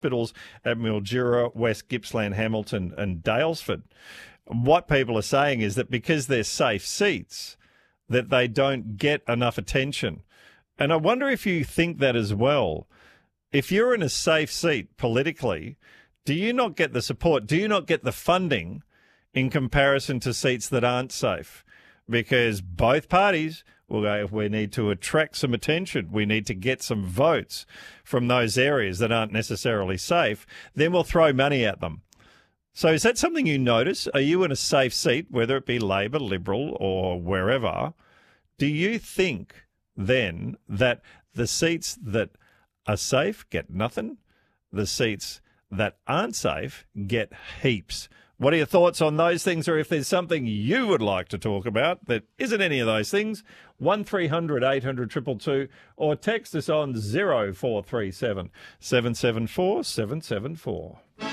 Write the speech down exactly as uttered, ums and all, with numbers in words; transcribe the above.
hospitals at Mildura, West Gippsland, Hamilton and Daylesford. What people are saying is that because they're safe seats, that they don't get enough attention. And I wonder if you think that as well. If you're in a safe seat politically, do you not get the support? Do you not get the funding in comparison to seats that aren't safe? Because both parties will go, if we need to attract some attention, we need to get some votes from those areas that aren't necessarily safe, then we'll throw money at them. So is that something you notice? Are you in a safe seat, whether it be Labor, Liberal or wherever? Do you think then that the seats that are safe get nothing? The seats that aren't safe get heaps? What are your thoughts on those things, or if there's something you would like to talk about that isn't any of those things? one three hundred eight hundred two two two or text us on zero four three seven seven seven four seven seven four.